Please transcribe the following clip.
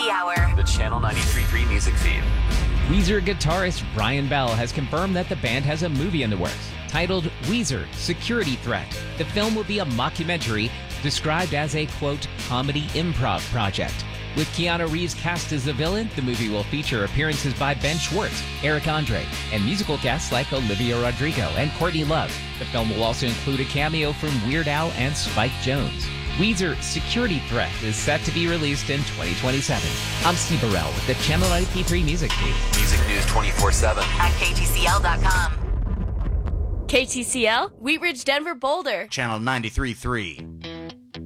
Happy Hour. The Channel 93.3 music feed. Weezer guitarist Brian Bell has confirmed that the band has a movie in the works titled Weezer Security Threat. The film will be a mockumentary described as a, quote, comedy improv project. With Keanu Reeves cast as the villain, the movie will feature appearances by Ben Schwartz, Eric Andre, and musical guests like Olivia Rodrigo and Courtney Love. The film will also include a cameo from Weird Al and Spike Jonze. Weezer Security Threat is set to be released in 2027. I'm Steve Burrell with the Channel 93.3 Music Feed. Music news 24/7. At KTCL.com. KTCL, Wheat Ridge, Denver, Boulder. Channel 93.3.